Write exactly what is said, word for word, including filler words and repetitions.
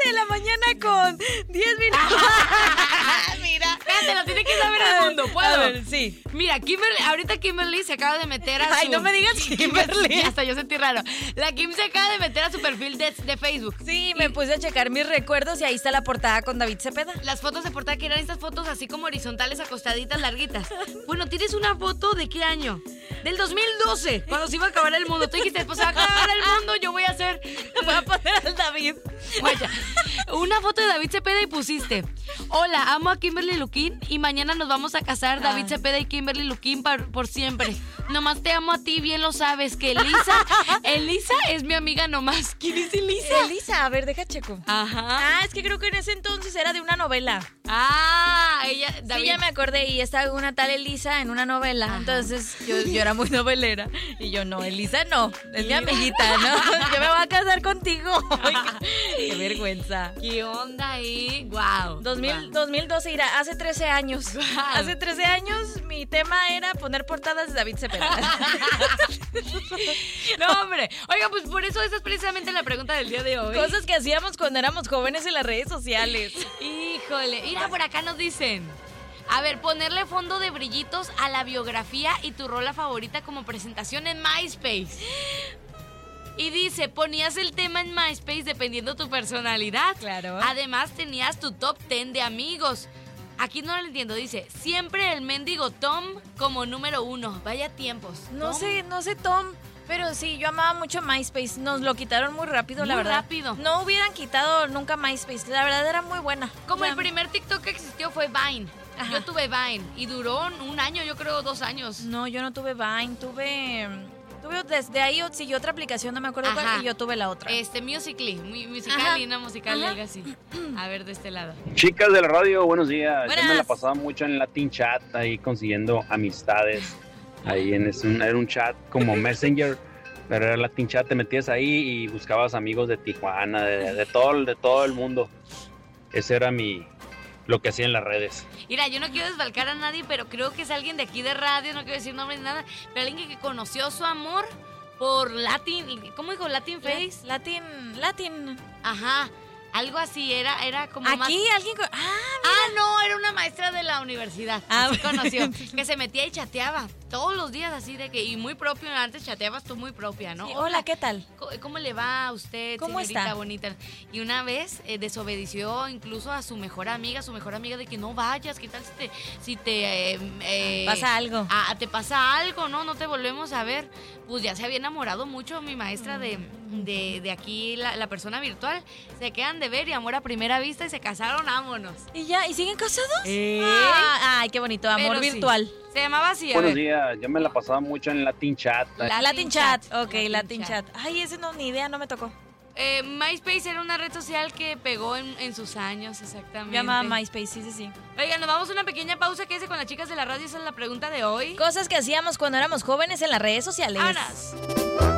de la mañana con diez minutos. Mira. Espérate, lo tiene que saber el mundo, ¿puedo? A ver, sí. Mira, Kimberly, ahorita Kimberly se acaba de meter a su... Ay, no me digas Kimberly. Hasta yo sentí raro. La Kim se acaba de meter a su perfil de, de Facebook. Sí, me puse a checar mis recuerdos y ahí está la portada con David Cepeda. Las fotos de portada que eran estas fotos así como horizontales, acostaditas, larguitas. Bueno, ¿tienes una foto de qué año? Del dos mil doce, cuando se iba a acabar el mundo. Tú dijiste, pues se va a acabar el mundo, yo voy a hacer... Voy a poner al David. Vaya, una foto de David Cepeda y pusiste: hola, amo a Kimberly Luquín y mañana nos vamos a casar, David Ah. Cepeda y Kimberly Luquín por, por siempre. Nomás te amo a ti, bien lo sabes, que Elisa, Elisa es mi amiga nomás. ¿Quién es Elisa? Elisa, a ver, deja checo. Ajá. Ah, es que creo que en ese entonces era de una novela. Ah, ella, David. Sí, ya me acordé, y estaba una tal Elisa en una novela. Ajá. Entonces yo, yo era muy novelera. Y yo, no, Elisa no, es mi amiguita, ¿no? Yo me voy a casar contigo. Qué vergüenza. ¿Qué onda ahí? Wow. dos mil, dos mil doce, irá, hace trece años. Wow. Hace trece años mi tema era poner portadas de David Cepeda. No, hombre. Oiga, pues por eso esa es precisamente la pregunta del día de hoy. Cosas que hacíamos cuando éramos jóvenes en las redes sociales. Híjole, mira, por acá nos dicen: a ver, ponerle fondo de brillitos a la biografía y tu rola favorita como presentación en MySpace. Y dice, ponías el tema en MySpace dependiendo tu personalidad. Claro. Además, tenías tu top ten de amigos. Aquí no lo entiendo, dice, siempre el mendigo Tom como número uno. Vaya tiempos. No Tom. sé, no sé Tom, pero sí, yo amaba mucho MySpace. Nos lo quitaron muy rápido, la Muy verdad. rápido. No hubieran quitado nunca MySpace. La verdad era muy buena. Como O sea, el primer TikTok que existió fue Vine. Ajá. Yo tuve Vine y duró un año, yo creo dos años. No, yo no tuve Vine, tuve... Tuve desde ahí siguió otra aplicación, no me acuerdo Ajá. cuál, y yo tuve la otra. Este, Musical.ly, muy Ajá. musical y una musical, Ajá. algo así. A ver, de este lado. Chicas de la radio, buenos días. Yo me la Buenas. pasaba mucho en Latin Chat, ahí consiguiendo amistades. Ahí en ese, era un chat como Messenger, pero era Latin Chat, te metías ahí y buscabas amigos de Tijuana, de, de todo, de todo el mundo. Ese era mi lo que hacía en las redes. Mira, yo no quiero desbalcar a nadie, pero creo que es alguien de aquí de radio, no quiero decir nombre ni nada, pero alguien que conoció su amor por Latin, ¿cómo dijo? Latin Face. Latin, Latin. Ajá, algo así, era, era como más... Aquí alguien... co- Ah, Ah, no, era una maestra de la universidad. Ah, Así bueno. conoció. Que se metía y chateaba todos los días así de que... Y muy propio, antes chateabas tú muy propia, ¿no? sí, hola, ¿qué tal? ¿Cómo- ¿Cómo le va a usted, ¿Cómo señorita está? bonita? Y una vez eh, desobedeció incluso a su mejor amiga, su mejor amiga de que no vayas, ¿qué tal si te... Si te eh, eh, Pasa algo. ah, te pasa algo, ¿no? No te volvemos a ver. Pues ya se había enamorado mucho mi maestra de, de, de aquí, la, la persona virtual. Se quedan de ver y amor a primera vista y se casaron, vámonos. ¿Y ya? ¿Y siguen casados? ¿Eh? Ah, ay, qué bonito, amor Pero sí. virtual. Se llamaba así, a Buenos ver. días, yo me la pasaba mucho en Latin Chat. Latin Latin, Chat. Chat. Ok, Latin Latin, Chat. Chat. Ay, ese no, ni idea, no me tocó. Eh, MySpace era una red social que pegó en, en sus años, exactamente. Yo amaba MySpace, sí, sí, sí. Oigan, nos vamos a una pequeña pausa. Quédese con las chicas de la radio, esa es la pregunta de hoy. Cosas que hacíamos cuando éramos jóvenes en las redes sociales. Aras.